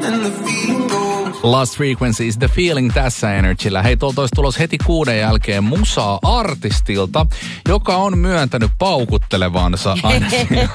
Lost Frequencies, The Feeling tässä Energyllä. Hei, tuolta olisi tulossa heti 6 jälkeen musaa artistilta, joka on myöntänyt paukuttelevansa aina.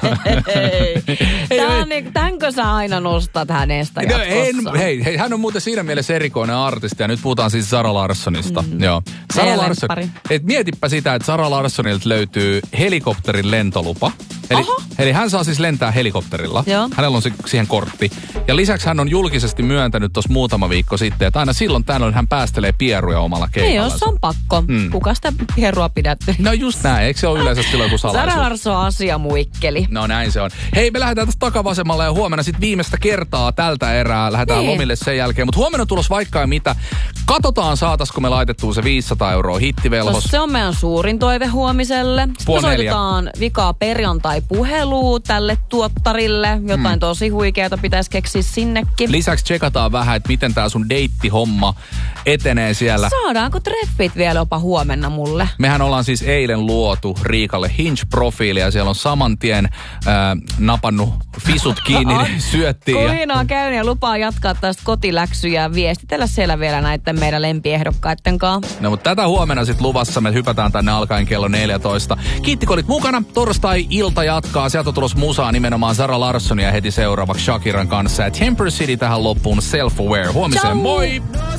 Tämänkö sä aina nostat hänestä jatkossa? Hei, hän on muuten siinä mielessä erikoinen artisti, ja nyt puhutaan siis Zara Larssonista. Joo. Zara Larsson, mietipä sitä, että Zara Larssonilta löytyy helikopterin lentolupa. Eli hän saa siis lentää helikopterilla. Joo. Hänellä on siihen kortti. Ja lisäksi hän on julkisesti myöntänyt tuossa muutama viikko sitten, että aina silloin tällöin hän päästelee pieruja omalla keikallaan. Ei, jos on pakko. Kuka sitä pierua pidätte? No just näin, eikö se ole yleensä silloin joku salaisuus? Zara Larsson asiamuikkeli. No näin se on. Hei, me lähdetään tästä takavasemmalle ja huomenna sitten viimeistä kertaa tältä erää. Lähdetään lomille sen jälkeen. Mutta huomenna tulos vaikka mitä. Katsotaan, saataisiko me laitettua se 500 € hittivelhos. Se on meidän suurin toive huomiselle. Sitten soitetaan vikaa perjantai-puhelua tälle tuottarille. Jotain tosi huikeata pitäisi keksiä sinnekin. Lisäksi tsekataan vähän, että miten tää sun deittihomma etenee siellä. Saadaanko treffit vielä jopa huomenna mulle? Mehän ollaan siis eilen luotu Riikalle Hinge-profiili ja siellä on saman tien napannut fisut kiinni, syöttiin. Kuhinaa käyn ja lupaa jatkaa tästä kotiläksyjä ja viestitellä siellä vielä näiden meidän lempiehdokkaiden kanssa. No mutta tätä huomenna sitten luvassa. Me hypätään tänne alkaen kello 14. Kiitti kun olit mukana. Torstai-ilta jatkaa. Sieltä on tulossa musaa nimenomaan Zara Larssonia heti seuraavaksi Shakiran kanssa. Ja Temper City tähän loppuun Self-Aware. Huomiseen, moi!